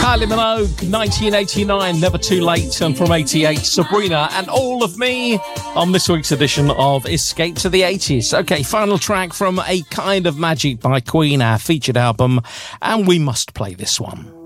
Kylie Minogue, 1989, Never Too Late, and from 88, Sabrina and All of Me on this week's edition of Escape to the 80s. Okay, final track from A Kind of Magic by Queen, our featured album, and we must play this one.